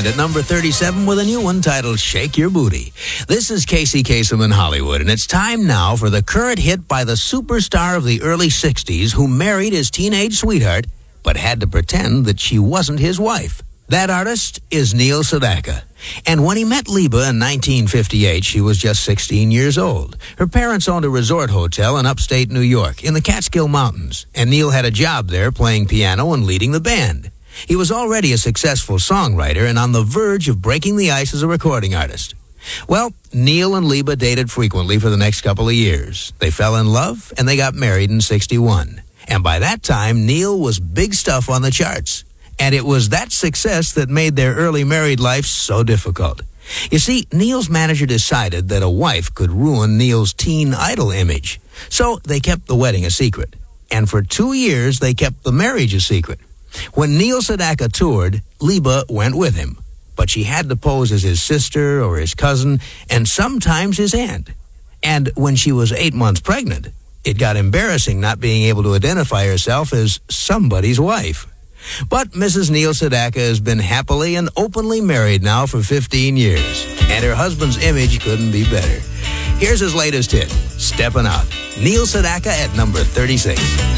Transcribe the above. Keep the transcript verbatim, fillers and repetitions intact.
And at number thirty-seven with a new one titled Shake Your Booty. This is Casey Kasem in Hollywood, and it's time now for the current hit by the superstar of the early sixties who married his teenage sweetheart but had to pretend that she wasn't his wife. That artist is Neil Sedaka. And when he met Liba in nineteen fifty-eight, she was just sixteen years old. Her parents owned a resort hotel in upstate New York in the Catskill Mountains, and Neil had a job there playing piano and leading the band. He was already a successful songwriter and on the verge of breaking the ice as a recording artist. Well, Neil and Liba dated frequently for the next couple of years. They fell in love, and they got married in sixty-one. And by that time, Neil was big stuff on the charts. And it was that success that made their early married life so difficult. You see, Neil's manager decided that a wife could ruin Neil's teen idol image. So they kept the wedding a secret. And for two years, they kept the marriage a secret. When Neil Sedaka toured, Liba went with him. But she had to pose as his sister or his cousin, and sometimes his aunt. And when she was eight months pregnant, it got embarrassing not being able to identify herself as somebody's wife. But Missus Neil Sedaka has been happily and openly married now for fifteen years, and her husband's image couldn't be better. Here's his latest hit, Steppin' Out. Neil Sedaka at number thirty-six.